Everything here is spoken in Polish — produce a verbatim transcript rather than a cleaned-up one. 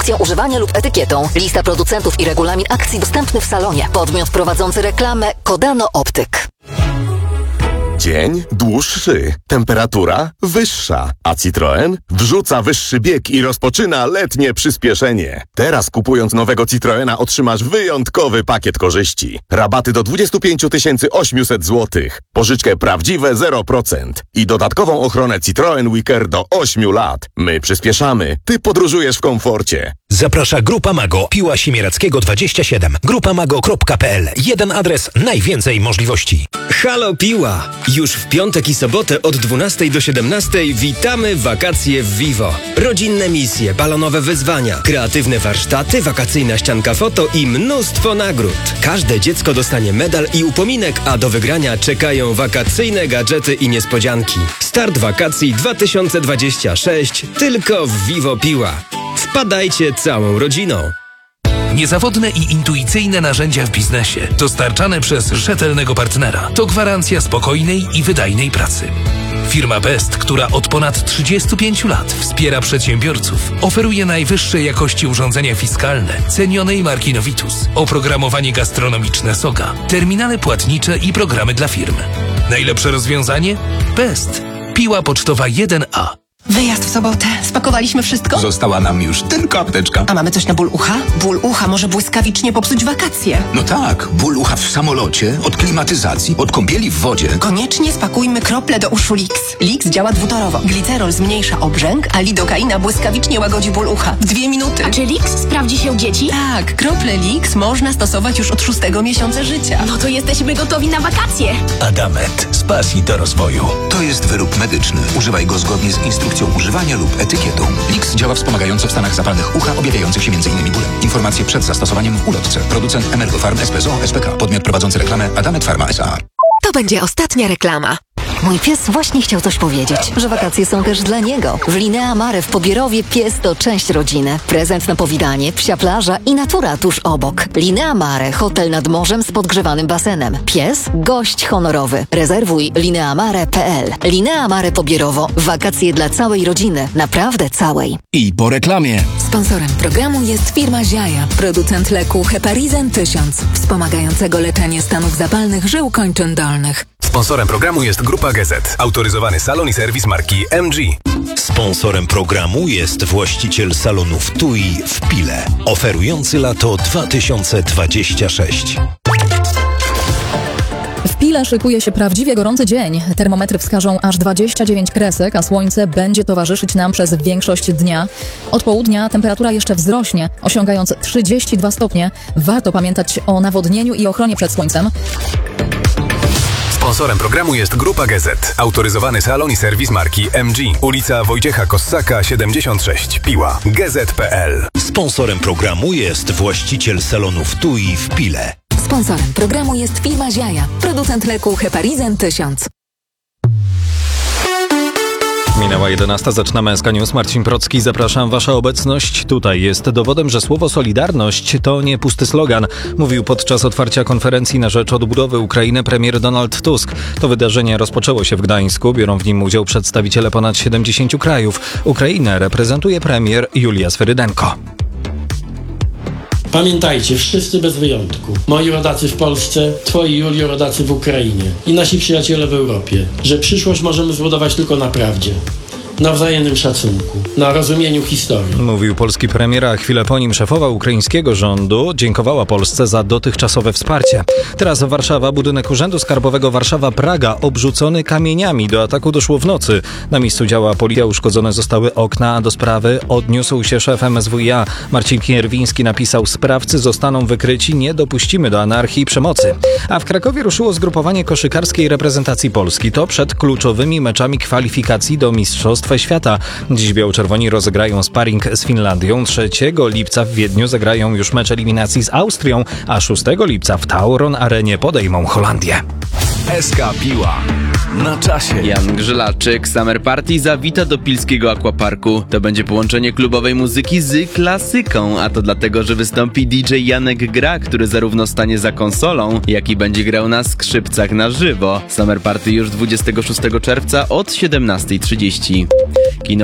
instrukcją używania lub etykietą. Lista producentów i regulamin akcji dostępny w salonie. Podmiot prowadzący reklamę Kodano Optyk. Dzień dłuższy, temperatura wyższa, a Citroen wrzuca wyższy bieg i rozpoczyna letnie przyspieszenie. Teraz kupując nowego Citroena otrzymasz wyjątkowy pakiet korzyści. Rabaty do dwadzieścia pięć tysięcy osiemset złotych, pożyczkę prawdziwe zero procent i dodatkową ochronę Citroen Wicker do ośmiu lat. My przyspieszamy, ty podróżujesz w komforcie. Zaprasza Grupa Mago, Piła Siemierackiego dwadzieścia siedem. grupa mago kropka p l. Jeden adres, najwięcej możliwości. Halo Piła! Już w piątek i sobotę od dwunastej do siedemnastej witamy wakacje w Vivo. Rodzinne misje, balonowe wyzwania, kreatywne warsztaty, wakacyjna ścianka foto i mnóstwo nagród. Każde dziecko dostanie medal i upominek, a do wygrania czekają wakacyjne gadżety i niespodzianki. Start wakacji dwa tysiące dwadzieścia sześć tylko w Vivo Piła. Wpadajcie całą rodziną. Niezawodne i intuicyjne narzędzia w biznesie, dostarczane przez rzetelnego partnera. To gwarancja spokojnej i wydajnej pracy. Firma Best, która od ponad trzydziestu pięciu lat wspiera przedsiębiorców, oferuje najwyższej jakości urządzenia fiskalne, cenionej marki Novitus, oprogramowanie gastronomiczne Soga, terminale płatnicze i programy dla firm. Najlepsze rozwiązanie? Best. Piła pocztowa jeden A. Wyjazd w sobotę. Spakowaliśmy wszystko? Została nam już tylko apteczka. A mamy coś na ból ucha? Ból ucha może błyskawicznie popsuć wakacje. No tak, ból ucha w samolocie, od klimatyzacji, od kąpieli w wodzie. Koniecznie spakujmy krople do uszu Lix. Lix działa dwutorowo. Glicerol zmniejsza obrzęk, a lidokaina błyskawicznie łagodzi ból ucha. W dwie minuty. A czy Lix sprawdzi się u dzieci? Tak, krople Lix można stosować już od szóstego miesiąca życia. No to jesteśmy gotowi na wakacje. Adamant. Z pasji do rozwoju. To jest wyrób medyczny. Używaj go zgodnie z instrukcją używania lub etykietą. Lix działa wspomagająco w stanach zapalnych ucha objawiających się między innymi bólem. Informacje przed zastosowaniem w ulotce. Producent Emergofarm S P S O S P K. Podmiot prowadzący reklamę Adamant Pharma S A. To będzie ostatnia reklama. Mój pies właśnie chciał coś powiedzieć, że wakacje są też dla niego. W Linea Mare w Pobierowie pies to część rodziny. Prezent na powitanie, psia plaża i natura tuż obok. Linea Mare, hotel nad morzem z podgrzewanym basenem. Pies, gość honorowy. Rezerwuj lineamare kropka p l. Linea Mare Pobierowo. Wakacje dla całej rodziny. Naprawdę całej. I po reklamie. Sponsorem programu jest firma Ziaja, producent leku Heparizan tysiąc, wspomagającego leczenie stanów zapalnych żył kończyn dolnych. Sponsorem programu jest Grupa G Z, autoryzowany salon i serwis marki M G. Sponsorem programu jest właściciel salonów T U I w Pile, oferujący lato dwa tysiące dwadzieścia sześć. W Pile szykuje się prawdziwie gorący dzień. Termometry wskażą aż dwadzieścia dziewięć kresek, a słońce będzie towarzyszyć nam przez większość dnia. Od południa temperatura jeszcze wzrośnie, osiągając trzydzieści dwa stopnie. Warto pamiętać o nawodnieniu i ochronie przed słońcem. Sponsorem programu jest Grupa G Z, autoryzowany salon i serwis marki M G. Ulica Wojciecha Kossaka siedemdziesiąt sześć, Piła, g z kropka p l. Sponsorem programu jest właściciel salonów T U I w Pile. Sponsorem programu jest firma Ziaja, producent leku Heparizan tysiąc. Minęła jedenasta, zaczynamy S K News. Marcin Procki, zapraszam. Wasza obecność tutaj jest dowodem, że słowo Solidarność to nie pusty slogan, mówił podczas otwarcia konferencji na rzecz odbudowy Ukrainy premier Donald Tusk. To wydarzenie rozpoczęło się w Gdańsku, biorą w nim udział przedstawiciele ponad siedemdziesięciu krajów. Ukrainę reprezentuje premier Julia Swerydenko. Pamiętajcie, wszyscy bez wyjątku, moi rodacy w Polsce, twoi, Julio, rodacy w Ukrainie i nasi przyjaciele w Europie, że przyszłość możemy zbudować tylko na prawdzie, na wzajemnym szacunku, na rozumieniu historii. Mówił polski premier, a chwilę po nim szefowa ukraińskiego rządu dziękowała Polsce za dotychczasowe wsparcie. Teraz Warszawa, budynek Urzędu Skarbowego Warszawa-Praga obrzucony kamieniami. Do ataku doszło w nocy. Na miejscu działa policja, uszkodzone zostały okna, a do sprawy odniósł się szef M S W i A. Marcin Kierwiński napisał: sprawcy zostaną wykryci, nie dopuścimy do anarchii i przemocy. A w Krakowie ruszyło zgrupowanie koszykarskiej reprezentacji Polski. To przed kluczowymi meczami kwalifikacji do Mistrzostw Świata. Dziś biało-czerwoni rozegrają sparring z Finlandią. trzeciego lipca w Wiedniu zagrają już mecz eliminacji z Austrią, a szóstego lipca w Tauron Arenie podejmą Holandię. S K Piła. Na czasie. Jan Grzelaczyk, Summer Party zawita do pilskiego aquaparku. To będzie połączenie klubowej muzyki z klasyką, a to dlatego, że wystąpi D J Janek Gra, który zarówno stanie za konsolą, jak i będzie grał na skrzypcach na żywo. Summer Party już dwudziestego szóstego czerwca od siedemnastej trzydzieści. Kino